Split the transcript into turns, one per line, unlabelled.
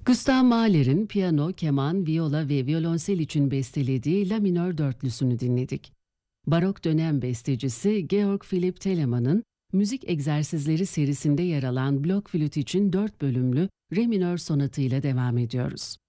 Gustav Mahler'in piyano, keman, viyola ve violonsel için bestelediği La minör dörtlüsünü dinledik. Barok dönem bestecisi Georg Philipp Telemann'ın müzik egzersizleri serisinde yer alan blok flüt için 4 bölümlü Re minör sonatı ile devam ediyoruz.